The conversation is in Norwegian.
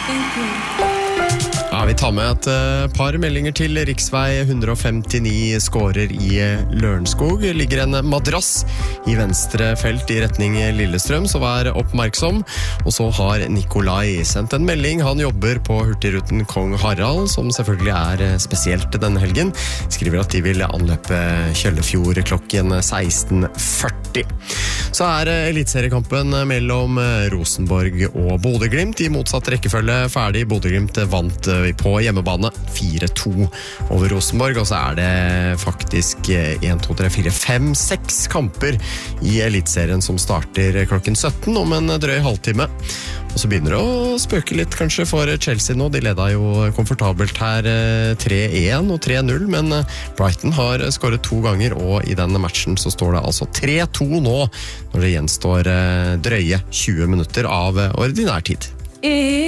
Ja, vi tar med et par meldinger til. Riksvei 159 skårer i Lørenskog. Ligger en madrass i venstre felt i retning Lillestrøm, så vær oppmerksom. Og så har Nikolai sendt en melding. Han jobber på Hurtigruten Kong Harald, som selvfølgelig er spesielt denne helgen. Skriver at de vil anløpe Kjøllefjord klokken 16:40. Så er elitseriekampen mellom Rosenborg og Bodø/Glimt i motsatt rekkefølge ferdig. Bodø/Glimt vant på hjemmebane 4-2 over Rosenborg, og så er det faktisk 1, 2, 3, 4, 5, 6 kamper i elitserien som starter klokken 17 om en drøy halvtime. Og så begynner det å spøke litt kanskje for Chelsea nå. De leda jo komfortabelt her 3-1 og 3-0, men Brighton har skåret 2 ganger, og i denne matchen så står det altså 3-2 nå, når det gjenstår drøye 20 minutter av ordinær tid.